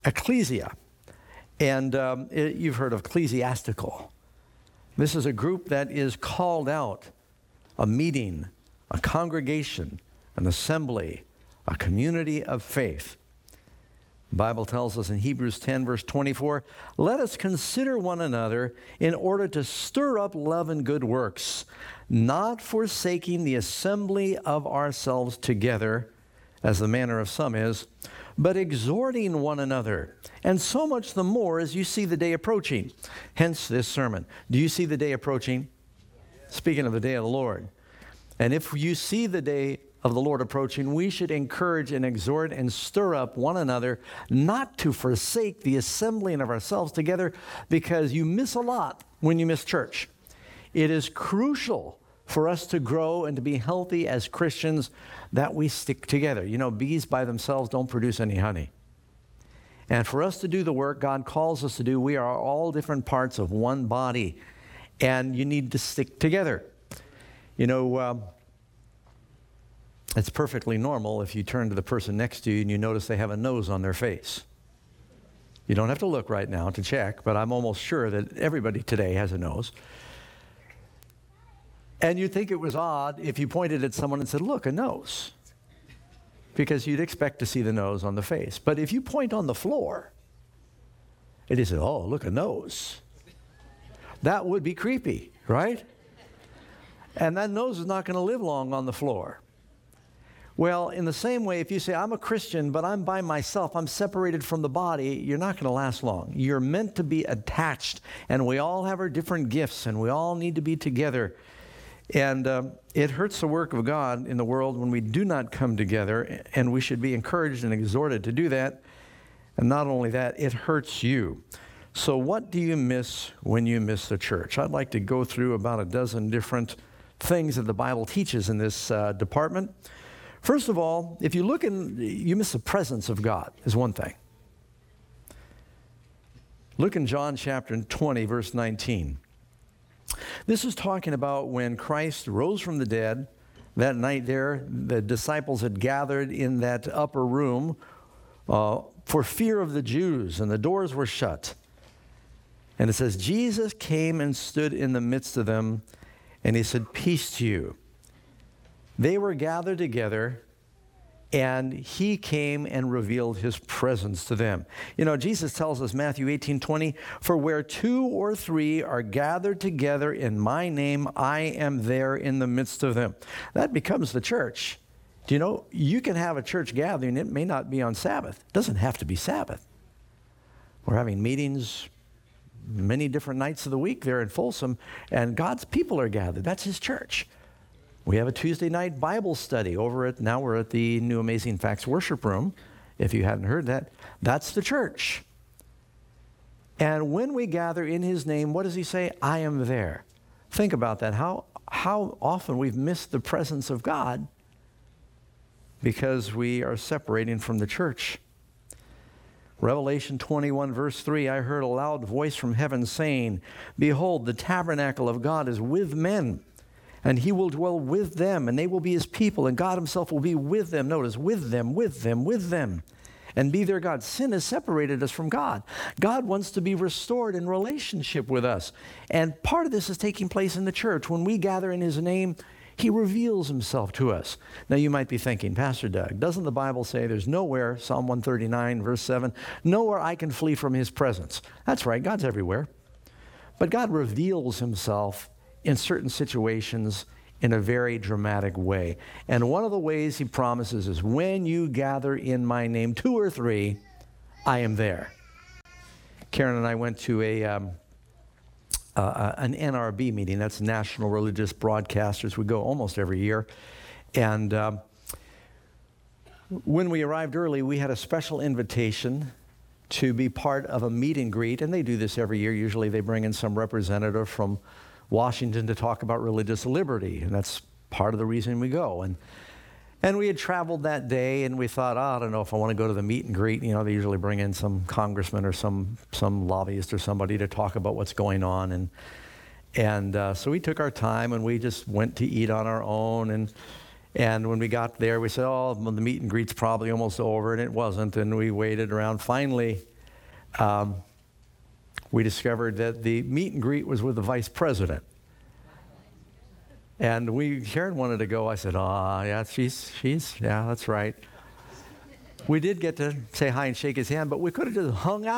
ecclesia. And you've heard of ecclesiastical. This is a group that is called out, a meeting, a congregation, an assembly, a community of faith. The Bible tells us in Hebrews 10, verse 24, let us consider one another in order to stir up love and good works, not forsaking the assembly of ourselves together, as the manner of some is, but exhorting one another, and so much the more as you see the day approaching. Hence this sermon. Do you see the day approaching? Speaking of the day of the Lord. And if you see the day of the Lord approaching, we should encourage and exhort and stir up one another not to forsake the assembling of ourselves together, because you miss a lot when you miss church. It is crucial for us to grow and to be healthy as Christians that we stick together. You know, bees by themselves don't produce any honey. And for us to do the work God calls us to do, we are all different parts of one body, and you need to stick together. You know, it's perfectly normal if you turn to the person next to you and you notice they have a nose on their face. You don't have to look right now to check, but I'm almost sure that everybody today has a nose. And you'd think it was odd if you pointed at someone and said, look, a nose. Because you'd expect to see the nose on the face. But if you point on the floor and you say, oh, look, a nose, that would be creepy, right? And that nose is not going to live long on the floor. Well, in the same way, if you say, I'm a Christian, but I'm by myself, I'm separated from the body, you're not going to last long. You're meant to be attached, and we all have our different gifts, and we all need to be together. And it hurts the work of God in the world when we do not come together, and we should be encouraged and exhorted to do that. And not only that, it hurts you. So what do you miss when you miss the church? I'd like to go through about a dozen different things that the Bible teaches in this department. First of all, if you look you miss the presence of God is one thing. Look in John chapter 20, verse 19. This is talking about when Christ rose from the dead. That night there, the disciples had gathered in that upper room for fear of the Jews, and the doors were shut. And it says, Jesus came and stood in the midst of them, and he said, peace to you. They were gathered together, and he came and revealed his presence to them. You know, Jesus tells us, Matthew 18:20, for where 2 or 3 are gathered together in my name, I am there in the midst of them. That becomes the church. Do you know, you can have a church gathering, it may not be on Sabbath. It doesn't have to be Sabbath. We're having meetings many different nights of the week there in Folsom, and God's people are gathered. That's his church. We have a Tuesday night Bible study now we're at the New Amazing Facts Worship Room. If you hadn't heard that, that's the church. And when we gather in his name, what does he say? I am there. Think about that. How often we've missed the presence of God because we are separating from the church. Revelation 21, verse 3, I heard a loud voice from heaven saying, behold, the tabernacle of God is with men, and he will dwell with them, and they will be his people, and God himself will be with them. Notice, with them, and be their God. Sin has separated us from God. God wants to be restored in relationship with us. And part of this is taking place in the church. When we gather in his name, he reveals himself to us. Now you might be thinking, Pastor Doug, doesn't the Bible say there's nowhere, Psalm 139, verse 7, nowhere I can flee from his presence? That's right, God's everywhere. But God reveals himself in certain situations in a very dramatic way. And one of the ways he promises is, when you gather in my name, 2 or 3, I am there. Karen and I went to an NRB meeting. That's National Religious Broadcasters. We go almost every year. And when we arrived early, we had a special invitation to be part of a meet and greet. And they do this every year. Usually they bring in some representative from Washington to talk about religious liberty, and that's part of the reason we go. And we had traveled that day, and we thought, I don't know if I want to go to the meet and greet. You know, they usually bring in some congressman or some lobbyist or somebody to talk about what's going on. And so we took our time, and we just went to eat on our own. And when we got there, we said, oh, the meet and greet's probably almost over, and it wasn't. And we waited around. Finally, we discovered that the meet and greet was with the vice president. And Sharon wanted to go. I said, yeah, yeah, that's right. We did get to say hi and shake his hand, but we could have just hung out.